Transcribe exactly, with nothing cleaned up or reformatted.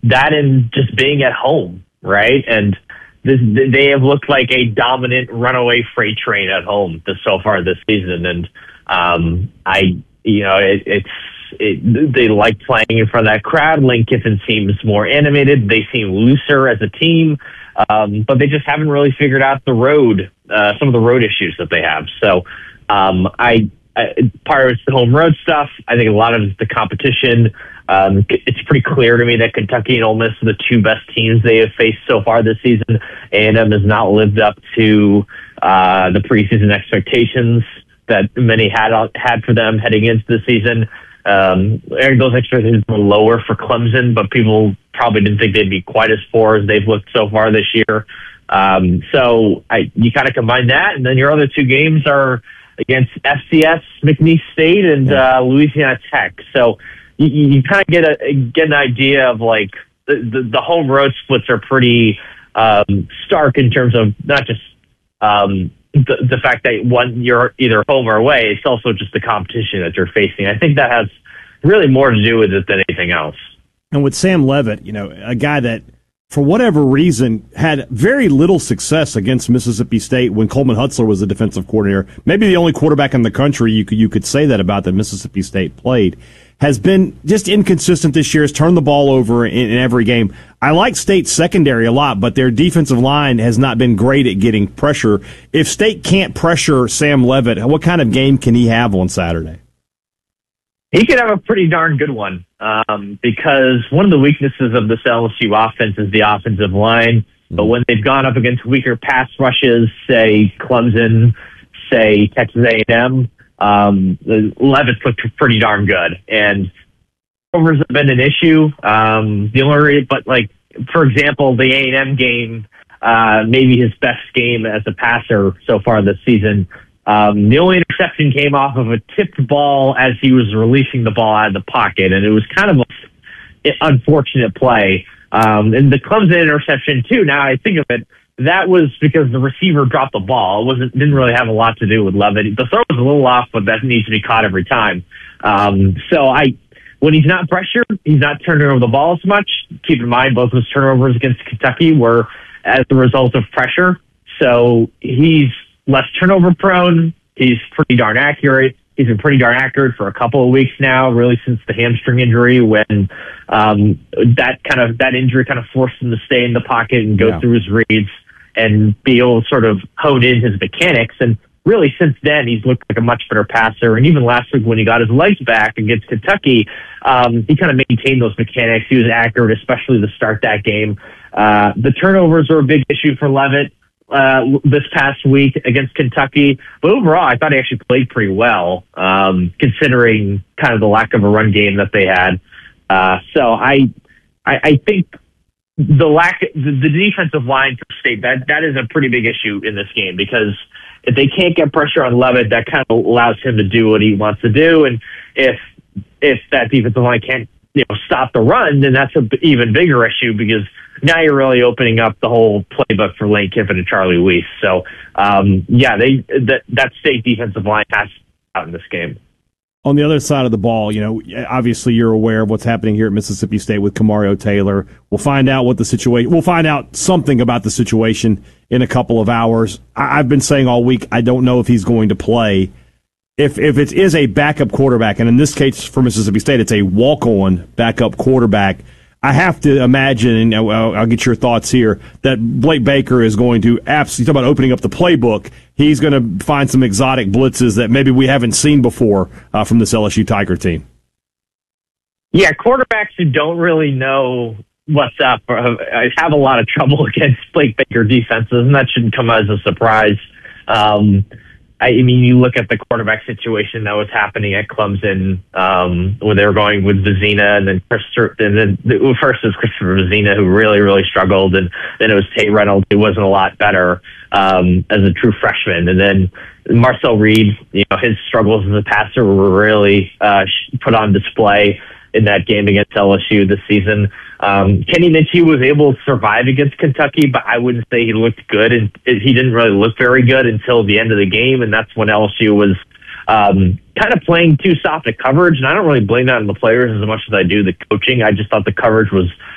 that and just being at home, right? And this, they have looked like a dominant runaway freight train at home this, so far this season. And um, I, you know, it, it's it, they like playing in front of that crowd. Lane Kiffin seems more animated. They seem looser as a team, um, but they just haven't really figured out the road, uh, some of the road issues that they have. So um, I, I, part of it's the home road stuff. I think a lot of it's the competition. Um, it's pretty clear to me that Kentucky and Ole Miss are the two best teams they have faced so far this season. A and M has not lived up to uh, the preseason expectations that many had had for them heading into the season. Um, those expectations were lower for Clemson, but people probably didn't think they'd be quite as poor as they've looked so far this year. Um, so I, you kind of combine that, and then your other two games are against F C S, McNeese State, and uh, Louisiana Tech. So you, you kind of get a get an idea of like the, the, the home road splits are pretty um, stark in terms of not just um, the, the fact that one you're either home or away. It's also just the competition that you're facing. I think that has really more to do with it than anything else. And with Sam Leavitt, you know, a guy that for whatever reason had very little success against Mississippi State when Coleman Hutzler was the defensive coordinator. Maybe the only quarterback in the country you could you could say that about that Mississippi State played. Has been just inconsistent this year, has turned the ball over in, in every game. I like State's secondary a lot, but their defensive line has not been great at getting pressure. If State can't pressure Sam Leavitt, what kind of game can he have on Saturday? He could have a pretty darn good one um, because one of the weaknesses of this L S U offense is the offensive line. Mm-hmm. But when they've gone up against weaker pass rushes, say Clemson, say Texas A and M, Um, Leavitt's looked pretty darn good, and overs have been an issue. Um, the only, but like for example, the A and M game, uh, maybe his best game as a passer so far this season. Um, the only interception came off of a tipped ball as he was releasing the ball out of the pocket, and it was kind of an unfortunate play. Um, and the Clemson interception too. Now I think of it. That was because the receiver dropped the ball. It wasn't didn't really have a lot to do with Leavitt. The throw was a little off, but that needs to be caught every time. Um, so I, when he's not pressured, he's not turning over the ball as much. Keep in mind, both his turnovers against Kentucky were as the result of pressure. So he's less turnover prone. He's pretty darn accurate. He's been pretty darn accurate for a couple of weeks now, really since the hamstring injury, when um, that kind of that injury kind of forced him to stay in the pocket and go yeah. through his reads and be able to sort of hone in his mechanics. And really since then, he's looked like a much better passer. And even last week when he got his legs back against Kentucky, um, he kind of maintained those mechanics. He was accurate, especially to start that game. Uh, the turnovers are a big issue for Leavitt uh, this past week against Kentucky. But overall, I thought he actually played pretty well, um, considering kind of the lack of a run game that they had. Uh, so I, I, I think the lack, the, the defensive line for State, that, that is a pretty big issue in this game, because if they can't get pressure on Leavitt, that kind of allows him to do what he wants to do. And if, if that defensive line can't, you know, stop the run, then that's an even bigger issue, because now you're really opening up the whole playbook for Lane Kiffin and Charlie Weis. So, um, yeah, they, that, that State defensive line has to out in this game. On the other side of the ball, you know, obviously you're aware of what's happening here at Mississippi State with Kamario Taylor. We'll find out what the situation. We'll find out something about the situation in a couple of hours. I, I've been saying all week I don't know if he's going to play. If if it is a backup quarterback, and in this case for Mississippi State, it's a walk-on backup quarterback, I have to imagine, and I'll, I'll get your thoughts here, that Blake Baker is going to absolutely, talk about opening up the playbook, he's going to find some exotic blitzes that maybe we haven't seen before uh, from this L S U Tiger team. Yeah, quarterbacks who don't really know what's up have a lot of trouble against Blake Baker defenses, and that shouldn't come as a surprise. Um, I mean, you look at the quarterback situation that was happening at Clemson, um, when they were going with Vizina, and then Christopher, and then first it was Christopher Vizina, who really, really struggled, and then it was Tate Reynolds, who wasn't a lot better um, as a true freshman, and then Marcel Reed, you know, his struggles as a passer were really uh, put on display in that game against L S U this season. Um, Kenny Minchey was able to survive against Kentucky, but I wouldn't say he looked good, and he didn't really look very good until the end of the game, and that's when L S U was um, kind of playing too soft at coverage, and I don't really blame that on the players as much as I do the coaching. I just thought the coverage was